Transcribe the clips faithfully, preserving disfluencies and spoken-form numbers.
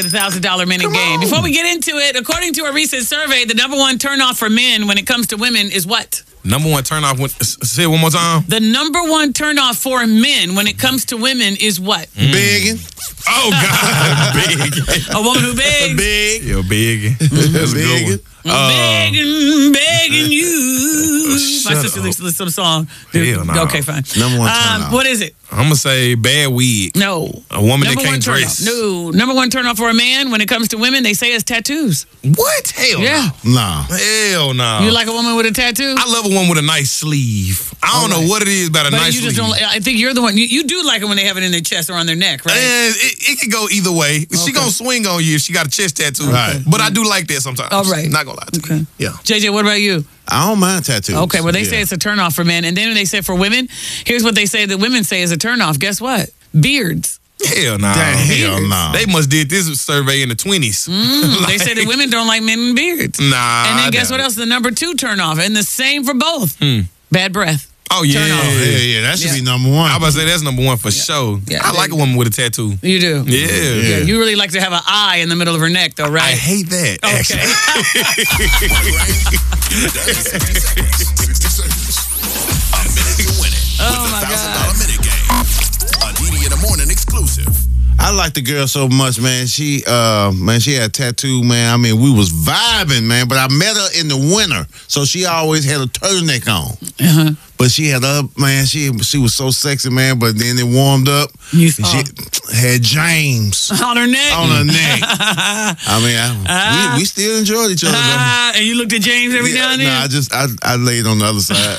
The one thousand dollar minute game. Before we get into it, according to a recent survey, the number one turnoff for men when it comes to women is what? Number one turnoff. Say it one more time. The number one turnoff for men when it comes to women is what? Mm. Begging. Oh, God. Big. A woman who begs. Big. Yo, big. That's a good one. Uh, begging, begging you. Shut My sister up. listens to the song. Hell no. Okay, fine. Number one Um, turnoff. what is it? I'm going to say bad wig. No. A woman Number that can't one dress. turnoff. No. Number one turnoff for a man when it comes to women, they say is tattoos. What? Hell Yeah. no. Nah. Hell no. You like a woman with a tattoo? I love a woman with a nice sleeve. I don't All know right. what it is about a But nice you just sleeve. don't. I think you're the one. You, you do like it when they have it in their chest or on their neck, right? And it, it could go either way. She Okay. gonna swing on you if she got a chest tattoo. Right. But I do like that sometimes. All right. Not gonna lie to Okay. you. Yeah. J J, what about you? I don't mind tattoos. Okay, well, they Yeah. say it's a turnoff for men. And then when they say for women, here's what they say that women say is a turnoff. Guess what? Beards. Hell no. Damn, hell no. They must did this survey in the twenties. Mm, they say that women don't like men in beards. Nah. And then I guess doubt what it. else? The number two turnoff. And the same for both. Hmm. Bad breath. Oh, yeah. Turn off. Oh, yeah, yeah. That should Yeah. be number one. I was about to say that's number one for sure. Yeah, I there like a you woman with a tattoo. You do? Yeah. Yeah, you really like to have an eye in the middle of her neck, though, I right? hate that. Okay. sixty seconds. A minute to win it. Oh, with my the one thousand God. dollar minute game. A D D in the morning exclusive. I like the girl so much, man. She, uh, man, she had a tattoo, man. I mean, we was vibing, man. But I met her in the winter, so she always had a turtleneck on. Uh-huh. But she had up, man. She she was so sexy, man. But then it warmed up. You and saw. she had James On her neck? on her neck. I mean, I, we, we still enjoyed each other. though. Ah, and you looked at James every now Yeah, and then? nah, I just I, I laid on the other side.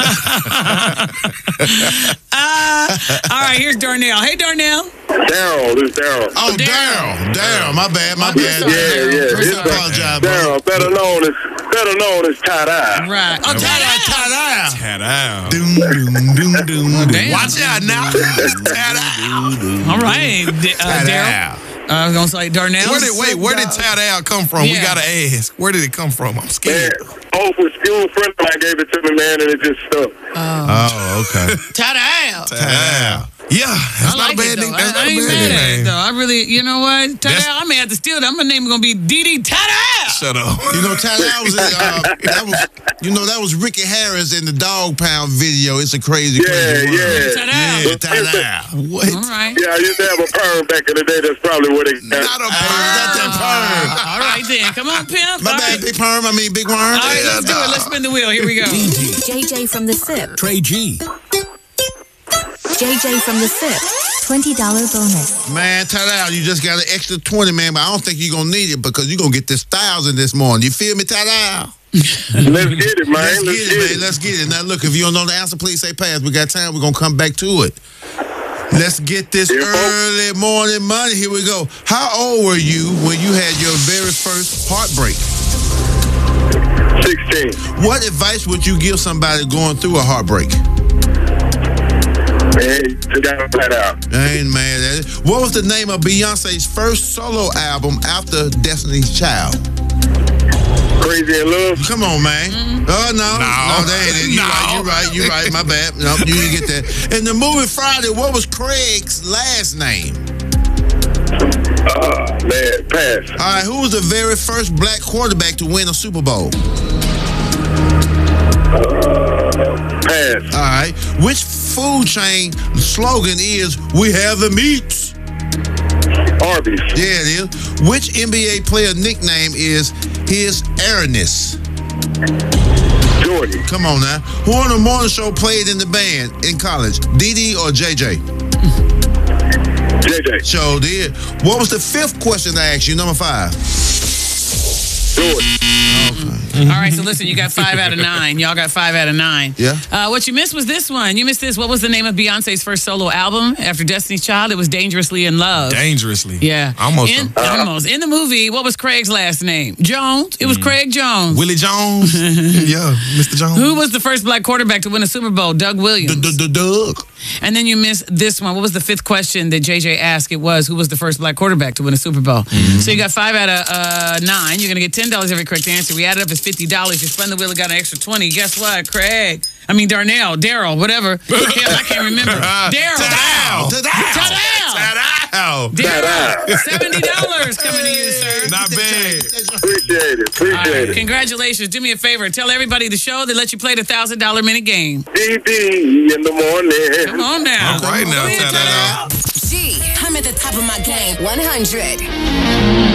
Ah, all right, here's Darnell. Hey, Darnell. Daryl, this is Daryl. Oh, Daryl, Daryl, my bad, my bad. sorry, Yeah, Daryl. yeah. I'm It's sorry. a- apologize, bro. Daryl, better known as better known as tie dye. Right. Oh, Tie-dye, ta-da. tie-dye. Hat out. Doom, doom, doom, doom, Damn. Watch out now. Hat out. All right, D- uh, Daryl. Tie-dye. I was going to say Darnell. Where did, wait, where did Tad Al come from? We Yeah. gotta ask. Where did it come from? I'm Man, scared. old school friend of mine gave it to me, man, and it just stuck. Oh, okay. Ta-da. Tie-dye. Yeah, that's I not like a bad it, though. name. That's I, not I a ain't bad mad at it, name. though. I really, you know what? That's- Ta-da. I may have to steal that. My name is going to be Dee Dee Ta-da. Shut up. You know, tie-dye was, uh, that was, you know, that was Ricky Harris in the Dog Pound video. It's a crazy, Yeah, crazy world. yeah. Ta-da. Yeah, tie-dye. What? All right. Yeah, I used to have a perm back in the day. That's probably what it got. Not a Hey, bird. got that perm. All right, then. Come on, pimp. My All bad, right. big perm. I mean, big worm. All right, let's do it. Let's spin the wheel. Here we go. J J from the S I P. Trey G. J J from the S I P. twenty dollar bonus. Man, tie-dye, you just got an extra twenty, man, but I don't think you're going to need it because you're going to get this thousand this morning. You feel me, tie-dye? Let's get it, man. Let's Let's, get it, man. Let's get it. Now, look, if you don't know the answer, please say pass. We got time. We're going to come back to it. Let's get this Yeah, folks. early morning money. Here we go. How old were you when you had your very first heartbreak? sixteen. What advice would you give somebody going through a heartbreak? Man, you got that out. I ain't mad at it. What was the name of Beyonce's first solo album after Destiny's Child? Crazy in love. Come on, man. Oh, no. No, that ain't it. You No. right, you right, you right. My bad. No, you didn't get that. In the movie Friday, what was Craig's last name? Uh, man, pass. All right, who was the very first black quarterback to win a Super Bowl? Pass. All right. Which food chain slogan is, "We have the meats"? Arby's. Yeah, it is. Which N B A player nickname is his Airness? Jordan. Come on now. Who on the morning show played in the band in college? D D or J J? J J. Sure did. What was the fifth question I asked you? Number five. Jordan. All right, so listen, you got five out of nine. Y'all got five out of nine. Yeah. Uh, what you missed was this one. You missed this. What was the name of Beyonce's first solo album after Destiny's Child? It was Dangerously in Love. Dangerously. Yeah. Almost. In, a- almost. In the movie, what was Craig's last name? Jones. It was Craig Jones. Willie Jones. Yeah, Mister Jones. Who was the first black quarterback to win a Super Bowl? Doug Williams. Doug. And then you missed this one. What was the fifth question that J J asked? It was, who was the first black quarterback to win a Super Bowl? So you got five out of uh, nine. You're going to get ten dollars every correct answer. We added up as fifty dollars. You spun the wheel and got an extra twenty. Guess what, Craig? I mean, Darnell, Daryl, whatever. Hell, I can't remember. Daryl. Ta-dow. Ta-dow. Ta-dow. Wow. Dino, seventy dollars coming to you, sir. Not bad. Appreciate it. All Appreciate right, it. congratulations. Do me a favor. Tell everybody the show. They let you play the one thousand dollars minute game. D D in the morning. Come on now. All right now, Go ahead, tell that out. G, I'm at the top of my game. one hundred.